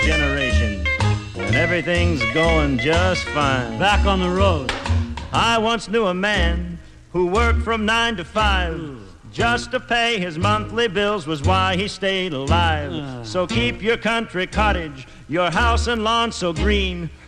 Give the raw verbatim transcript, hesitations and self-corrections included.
generation, when everything's going just fine. Back on the road. I once knew a man who worked from nine to five. Just to pay his monthly bills was why he stayed alive. Uh. So keep your country cottage, your house and lawn so green.